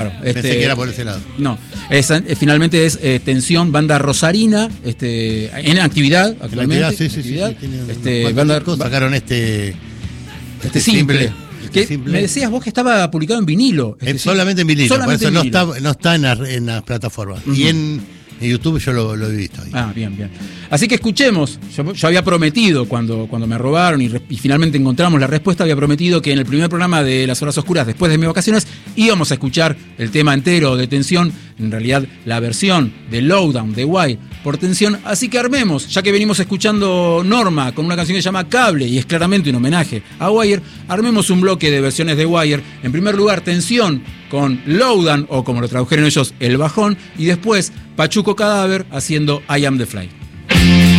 Pensé que era por ese lado. No, finalmente es Tensión, banda rosarina, en actividad actualmente. Sí. Sacaron este simple. Me decías vos que estaba publicado en vinilo. Solamente en vinilo, solamente por eso en vinilo. No está en las plataformas. Uh-huh. Y en YouTube yo lo he visto ahí. Bien. Así que escuchemos. Yo había prometido cuando me robaron y finalmente encontramos la respuesta, había prometido que en el primer programa de Las Horas Oscuras, después de mis vacaciones, íbamos a escuchar el tema entero de Tensión, en realidad la versión de Lowdown de Wire por Tensión. Así que armemos, ya que venimos escuchando Norma con una canción que se llama Cable y es claramente un homenaje a Wire, armemos un bloque de versiones de Wire. En primer lugar, Tensión con Lowdown, o como lo tradujeron ellos, El Bajón, y después Pachuco Cadáver haciendo I Am The Fly.